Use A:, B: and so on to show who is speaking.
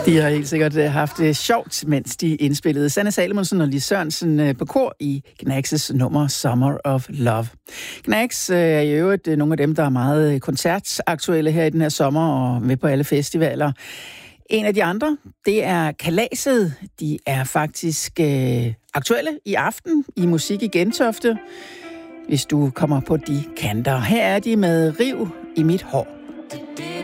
A: De har helt sikkert haft det sjovt, mens de indspillede Sanne Salomonsen og Lis Sørensen på kor i Gnags' nummer Summer of Love. Gnags er i øvrigt nogle af dem, der er meget koncertaktuelle her i den her sommer og med på alle festivaler. En af de andre, det er Kalaset. De er faktisk aktuelle i aften i Musik i Gentofte, hvis du kommer på de kanter. Her er de med Riv i mit hår.